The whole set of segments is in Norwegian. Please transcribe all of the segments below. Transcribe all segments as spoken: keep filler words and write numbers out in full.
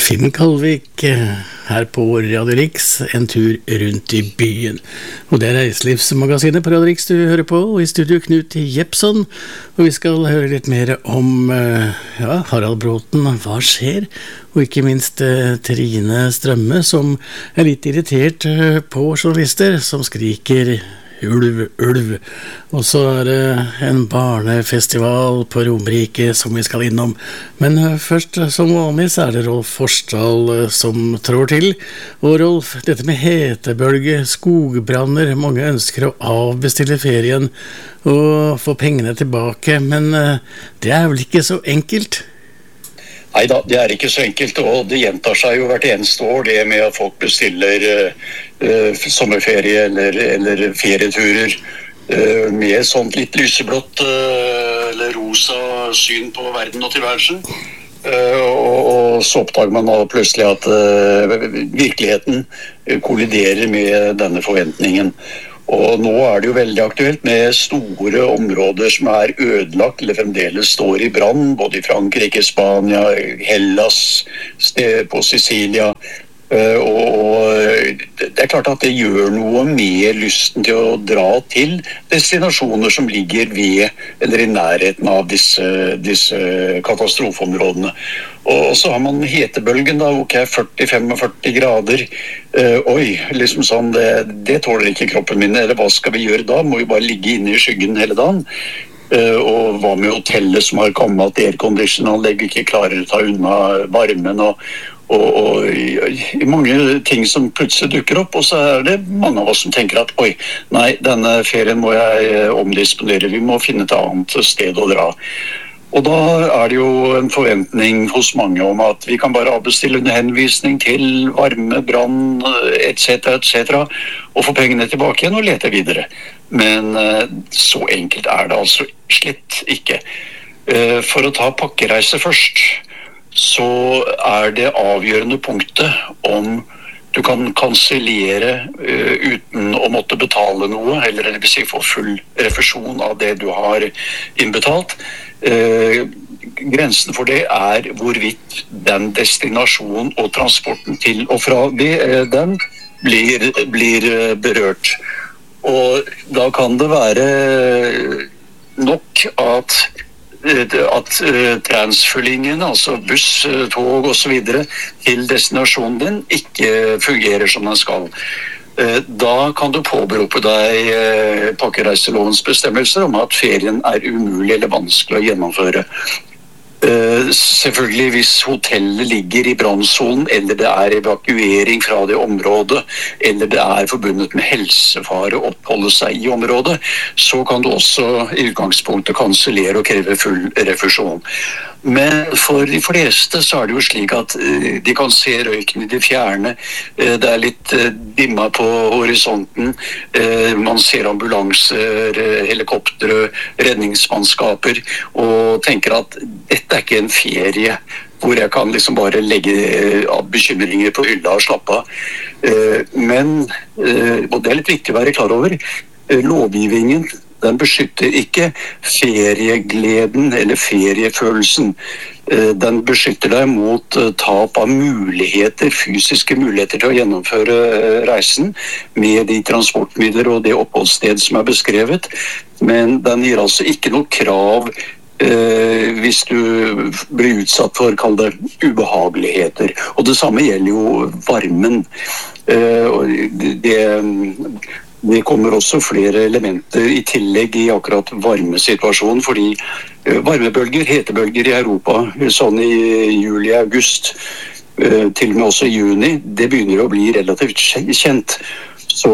Finn Kalvik her på Radio Rix, en tur rundt i byen. Og det er Reiselivsmagasinet på Radio Rix du hører på, og i studio Knut Jepson. Og vi skal høre litt mer om ja, Harald Bråten, hva skjer? Og ikke minst Trine Strømme, som er litt irritert på journalister som skriker ulv, ulv. Og så er det en barnefestival på Romerike som vi skal innom. Men først, som vanlig, så er det Rolf Forsdal som trår til. Og Rolf, dette med hetebølge, skogbranner, mange ønsker å avbestille ferien og få pengene tilbake, men det er vel ikke så enkelt? Neida, det er ikke så enkelt, og det gjentar seg jo hvert eneste år, det med at folk bestiller uh, sommerferie eller, eller ferieturer uh, med sånt litt lyseblått uh, eller rosa syn på verden og tilværelsen. Uh, og, og så oppdager man da plutselig at uh, virkeligheten kolliderer med denne forventningen. Og nå er det jo veldig aktuelt med store områder som er ødelagt eller fremdeles står i brann, både i Frankrike, Spania, Hellas, på Sicilia. Og det er klart at det gjør noe med lysten til å dra til destinasjoner som ligger ved eller i nærheten av disse, disse katastrofeområdene. Og så har man hetebølgen da, ok, førti til førtifem grader. Uh, oi, liksom sånn, det, det tåler ikke kroppen min, eller hva skal vi gjøre da? Må vi bare ligge inne i skyggen hele dagen? Uh, og hva med hotellet som har kommet at aircondition-anlegg ikke klarer å ta unna varmen, og, og, og i, i mange ting som plutselig dukker opp, og så er det mange av oss som tenker at oi, nei, denne ferien må jeg omdisponere, vi må finne et annet sted å dra. Og da er det jo en forventning hos mange om at vi kan bare avbestille en henvisning til varme, brann, et cetera, et cetera, og få pengene tilbake igjen og lete videre. Men så enkelt er det altså slett ikke. For å ta pakkereise først, så er det avgjørende punktet om du kan kansellere uh, uten å måtte betale noe, eller det vil si få full refusjon av det du har innbetalt. Uh, grensen for det er hvorvidt den destinasjonen og transporten til og fra det, uh, den blir, blir uh, berørt. Og da kan det være nok at at uh, transferlinjen, altså buss, tog og så videre til destinasjonen din ikke fungerer som den skal. Uh, da kan du påberope deg uh, pakkereiselovens bestemmelser om at ferien er umulig eller vanskelig å gjennomføre. Uh, selvfølgelig hvis hotellet ligger i brannsonen, eller det er evakuering fra det området, eller det er forbundet med helsefare å oppholde seg i området, så kan du også i utgangspunktet kansellere og kreve full refusjon. Men for de fleste så er det jo slik at uh, de kan se røyken i det fjerne, uh, det er litt uh, dimma på horisonten, uh, man ser ambulanser, uh, helikoptere, redningsmannskaper, og tenker at dette er ikke en ferie hvor jeg kan liksom bare legge av bekymringer på hylla og slappe av. Men, og det er litt viktig å være klar over, lovgivningen, den beskytter ikke feriegleden eller feriefølelsen. Den beskytter deg mot tap av muligheter, fysiske muligheter til å gjennomføre reisen med de transportmidler og det oppholdssted som er beskrevet. Men den gir altså ikke noe krav Uh, hvis du blir utsatt for, kall det, ubehageligheter. Og det samme gjelder jo varmen. Uh, det, det kommer også flere elementer i tillegg i akkurat varmesituasjonen, fordi uh, varmebølger, hetebølger i Europa, sånn i juli, august, uh, til og med også i juni, det begynner å bli relativt kjent. Så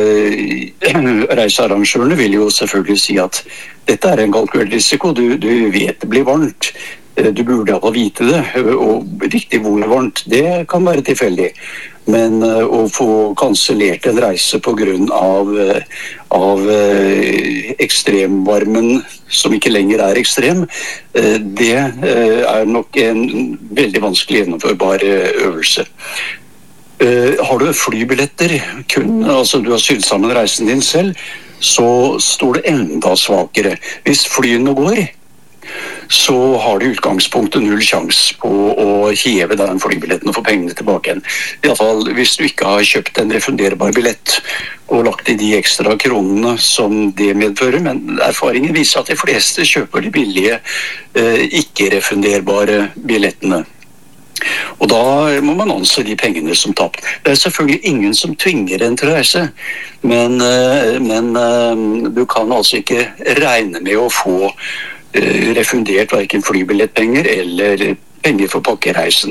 reisearrangørene vil jo selvfølgelig si at dette er en kalkulert risiko, du, du vet det blir varmt, du burde ha vite det, og riktig hvor varmt, det kan være tilfeldig. Men å få kansellert en reise på grunn av, av ekstremvarmen, som ikke lenger er ekstrem, det er nok en veldig vanskelig gjennomførbar øvelse. Uh, har du flybilletter, kun, altså du har sydd sammen reisen din selv, så står det enda svakere. Hvis flyene går, så har du utgangspunktet null sjans på å heve den flybilletten og få pengene tilbake igjen. I alle fall hvis du ikke har kjøpt en refunderbar billett og lagt i de ekstra kronene som det medfører, men erfaringen viser at de fleste kjøper de billige, eh, ikke-refunderbare billettene. Og da må man anse de pengene som tapt. Det er selvfølgelig ingen som tvinger en til å reise, men, men du kan altså ikke regne med å få refundert hverken flybillettpenger eller penger for pakkereisen.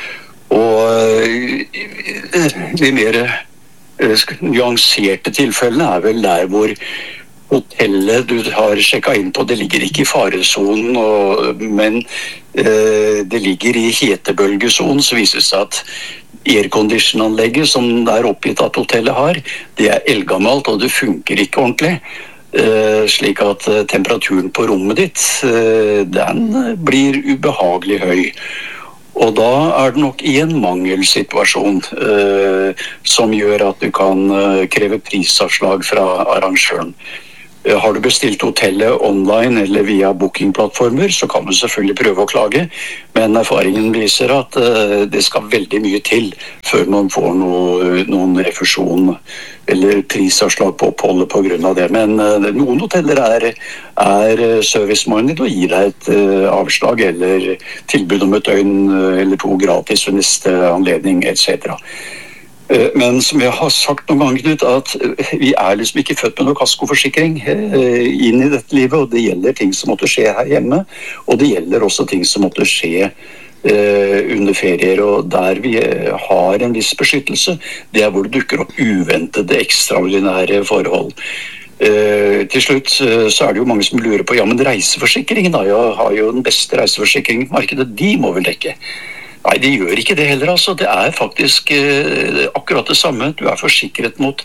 Og de mer nyanserte tilfellene er vel der hvor hotellet du har sjekket inn på, det ligger ikke i faresonen, og, men eh, det ligger i hetebølgesonen, så viser det seg at aircondition-anlegget som det er oppgitt at hotellet har, det er eldgammelt og det funker ikke ordentlig. Eh, slik at eh, temperaturen på rommet ditt, eh, den blir ubehagelig høy. Og da er det nok i en mangelsituasjon eh, som gjør at du kan eh, kreve prisavslag fra arrangøren. Har du bestilt hotellet online eller via bookingplattformer, så kan du selvfølgelig prøve å klage, men erfaringen viser at uh, det skal veldig mye til før man får noe, noen refusjon eller prisavslag på oppholdet på grunn av det. Men uh, noen hoteller er, er service-minded og gir deg et uh, avslag eller tilbud om et døgn uh, eller to gratis ved neste anledning, et cetera. Men som jeg har sagt noen ganger, Knut, at vi er liksom ikke født med noen kaskoforsikring inn i dette livet, og det gjelder ting som måtte skje her hjemme, og det gjelder også ting som måtte skje under ferier, og der vi har en viss beskyttelse, det er hvor det dukker opp uventede, ekstraordinære forhold. Til slutt så er det jo mange som lurer på, ja, men reiseforsikringen da, jeg har jo den beste reiseforsikringen på markedet, de må vel dekke. Nei, de gjør ikke det heller, altså. Det er faktisk eh, akkurat det samme. Du er forsikret mot,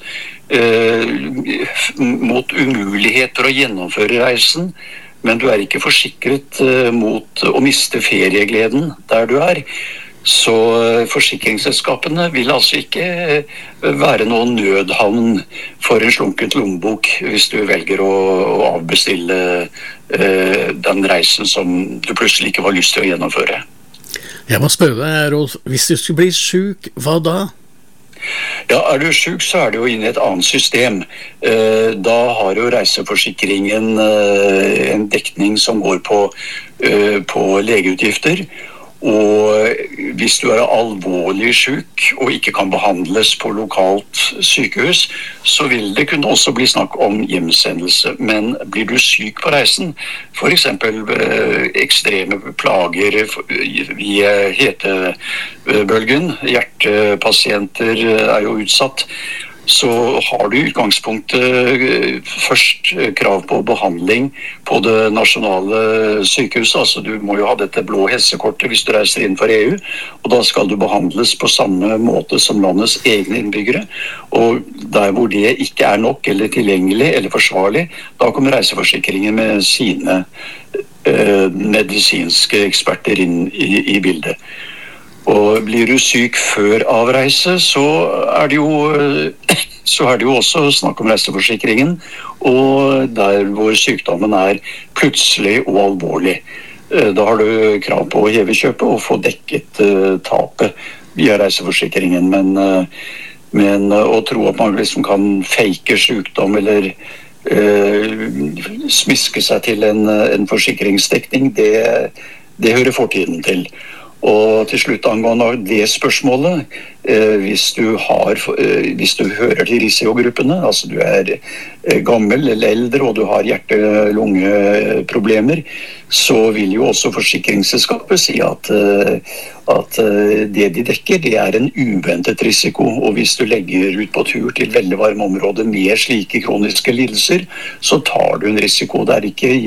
eh, mot umuligheter å gjennomføre reisen, men du er ikke forsikret eh, mot å miste feriegleden der du er. Så eh, forsikringsselskapene vil altså ikke eh, være noen nødhavn for en slunket lommebok hvis du velger å, å avbestille eh, den reisen som du plutselig ikke har lyst til å gjennomføre. Jeg må spørre deg, Rolf, hvis du skulle bli syk, hva da? Ja, er du syk, så er det jo inne i et annet system. Da har jo reiseforsikringen en dekning som går på, på legeutgifter. Og hvis du er alvorlig syk og ikke kan behandles på lokalt sykehus, så vil det kunne også bli snakk om hjemsendelse. Men blir du syk på reisen, for eksempel ekstreme plager i hetebølgen, hjertepasienter er jo utsatt, så har du i utgangspunktet først krav på behandling på det nasjonale sykehuset. Altså du må jo ha dette blå helsekortet hvis du reiser innenfor E U, og da skal du behandles på samme måte som landets egne innbyggere. Og der hvor det ikke er nok eller tilgjengelig eller forsvarlig, da kommer reiseforsikringen med sine eh, medisinske eksperter inn i, i bildet. Og blir du syk før avreise, så er det jo, så er det jo også snakk om reiseforsikringen, og der hvor sykdommen er plutselig og alvorlig. Da har du krav på å heve kjøpet og få dekket uh, tapet via reiseforsikringen, men, uh, men uh, å tro at man liksom kan fake sykdom eller uh, smiske seg til en, en forsikringsdekning, det, det hører fortiden til. Og til slutt angående det spørsmålet, eh, hvis, du har, eh, hvis du hører til risikogruppene, altså du er eh, gammel eller eldre og du har hjerte-lungeproblemer, så vil jo også forsikringsselskapet si at, eh, at eh, det de dekker, det er en uventet risiko. Og hvis du legger ut på tur til veldig varme områder med slike kroniske lidelser, så tar du en risiko. Det er ikke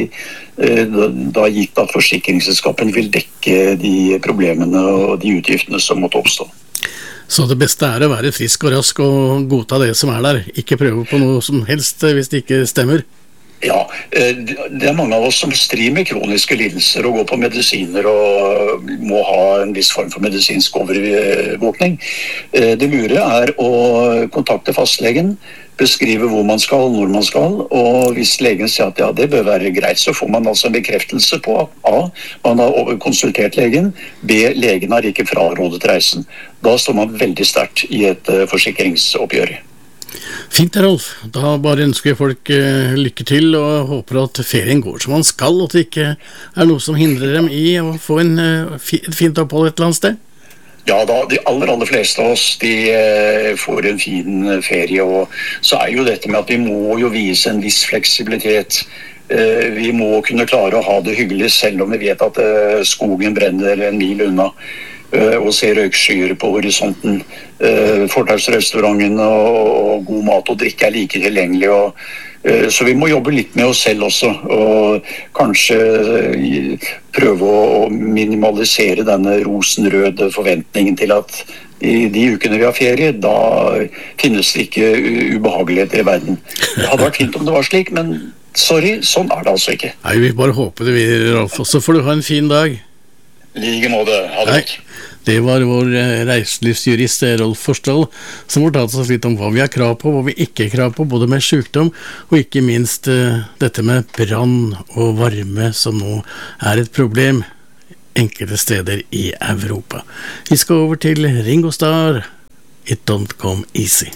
da gitt at forsikringsselskapen vil dekke de problemene og de utgiftene som måtte oppstå. Så det beste er å være frisk og rask og godta det som er der, ikke prøve på noe som helst hvis det ikke stemmer? Ja, det er mange av oss som strir med kroniske lidelser og går på medisiner og må ha en viss form for medisinsk overvåkning. Det lure er å kontakte fastlegen, beskrive hvor man skal, når man skal, og hvis legen sier at ja, det bør være greit, så får man altså en bekreftelse på at A, man har konsultert legen, B, legen har ikke frarådet reisen. Da står man veldig sterkt i et forsikringsoppgjør. Fint, Rolf. Da bare ønsker jeg folk uh, lykke til og håper at ferien går som man skal, og at det ikke er noe som hindrer dem i å få en, uh, fi, et fint opphold et eller annet sted. Ja da, de aller, aller fleste av oss, de uh, får en fin ferie, og så er jo dette med at vi må jo vise en viss fleksibilitet. Uh, vi må kunne klare å ha det hyggelig selv om vi vet at uh, skogen brenner en mil unna. Og se røykskyer på horisonten. Fortausrestauranten og god mat og drikke er like tilgjengelig. Og, så vi må jobbe litt med oss selv også, og kanskje prøve å minimalisere denne rosenrøde forventningen til at i de ukene vi har ferie, da finnes det ikke ubehageligheter i verden. Det hadde vært fint om det var slik, men sorry, sånn er det altså ikke. Nei, vi bare håper det vil, Rolf. Og så får du ha en fin dag. Like måte, ha det godt. Det var vår reiselivsjurist Rolf Forstad som fortalte oss litt om hva vi har krav på, hva vi ikke har krav på, både med sykdom og ikke minst uh, dette med brann og varme som nå er et problem enkelte steder i Europa. Vi skal over til Ringo Starr, It Don't Come Easy.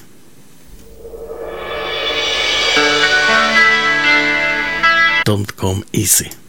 Don't Come Easy.